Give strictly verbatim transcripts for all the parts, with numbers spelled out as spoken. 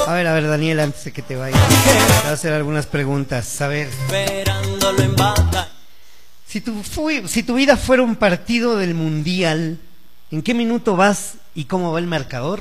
A ver, a ver, Daniel, antes de que te vayas, te voy a hacer algunas preguntas. A ver, si tu, fui, si tu vida fuera un partido del Mundial, ¿en qué minuto vas y cómo va el marcador?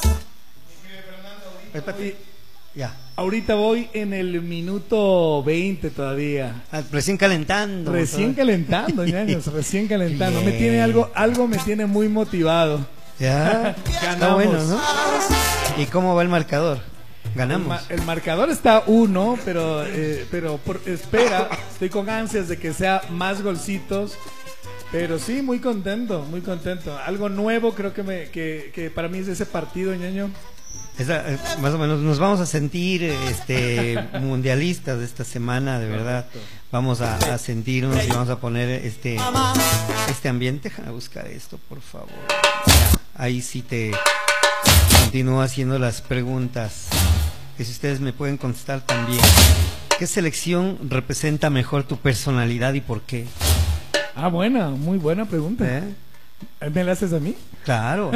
Ya. Ahorita voy en el minuto veinte todavía. Ah, recién calentando. Recién calentando, ñaños, recién calentando. Bien. Me tiene algo, algo me tiene muy motivado. Ya, está Ganamos. bueno, ¿no? ¿Y cómo va el marcador? Ganamos. El, ma el marcador está uno, pero, eh, pero por, espera, estoy con ansias de que sea más golcitos. Pero sí, muy contento, muy contento. Algo nuevo creo que, me, que, que para mí es ese partido, ñaño. Esa, eh, más o menos nos vamos a sentir este mundialistas de esta semana, de verdad. Vamos a, a sentirnos y vamos a poner este este ambiente. Déjame buscar esto, por favor. Ahí sí te continúo haciendo las preguntas, que si ustedes me pueden contestar también. ¿Qué selección representa mejor tu personalidad y por qué? Ah, buena, muy buena pregunta. ¿Eh? ¿Me la haces a mí? Claro.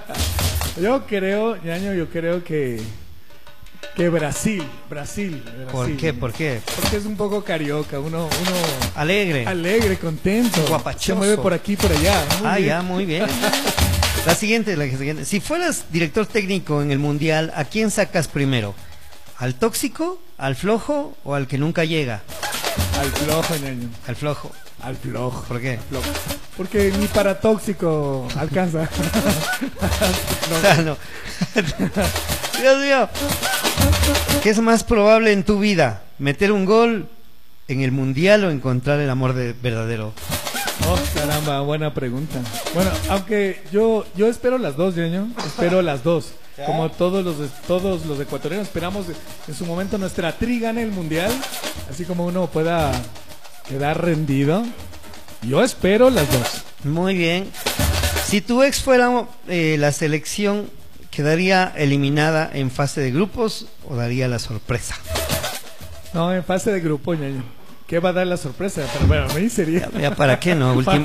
Yo creo, ñaño, yo creo que que Brasil, Brasil, Brasil. ¿Por qué? ¿Por qué? Porque es un poco carioca, uno, uno Alegre. alegre, contento, Guapachoso. se mueve por aquí, por allá. Muy Ah, bien. ya, muy bien. La siguiente, la siguiente. Si fueras director técnico en el Mundial, ¿a quién sacas primero? ¿Al tóxico, al flojo o al que nunca llega? Al flojo, ñaño. Al flojo. Al flojo. ¿Por qué? Flojo. Porque ni para tóxico alcanza. No. No. Dios mío. ¿Qué es más probable en tu vida? ¿Meter un gol en el Mundial o encontrar el amor de verdadero? Oh, caramba, buena pregunta. Bueno, aunque yo yo espero las dos, ñaño. Espero las dos. Como todos los todos los ecuatorianos esperamos en su momento nuestra tri gane el Mundial, así como uno pueda quedar rendido. Yo espero las dos. Muy bien. Si tu ex fuera eh, la selección, ¿quedaría eliminada en fase de grupos o daría la sorpresa? No, en fase de grupo, ñaño. ¿Qué va a dar la sorpresa? Pero bueno, a mí sería... Ya, ¿para qué no? Última